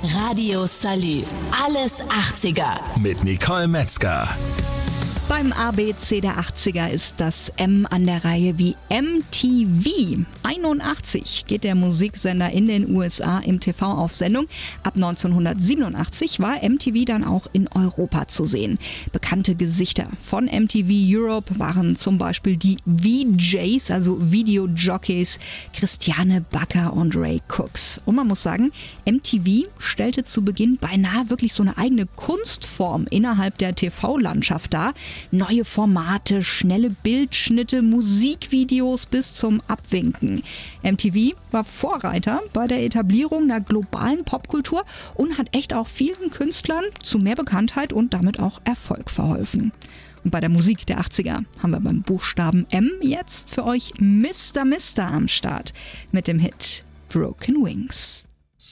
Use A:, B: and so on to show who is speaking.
A: Radio Salü. Alles 80er.
B: Mit Nicole Metzger.
C: Beim ABC der 80er ist das M an der Reihe wie MTV. 81 geht der Musiksender in den USA im TV auf Sendung. Ab 1987 war MTV dann auch in Europa zu sehen. Bekannte Gesichter von MTV Europe waren zum Beispiel die VJs, also Videojockeys, Christiane Backer und Ray Cooks. Und man muss sagen, MTV stellte zu Beginn beinahe wirklich so eine eigene Kunstform innerhalb der TV-Landschaft dar. Neue Formate, schnelle Bildschnitte, Musikvideos bis zum Abwinken. MTV war Vorreiter bei der Etablierung einer globalen Popkultur und hat echt auch vielen Künstlern zu mehr Bekanntheit und damit auch Erfolg verholfen. Und bei der Musik der 80er haben wir beim Buchstaben M jetzt für euch Mr. Mister am Start mit dem Hit Broken Wings.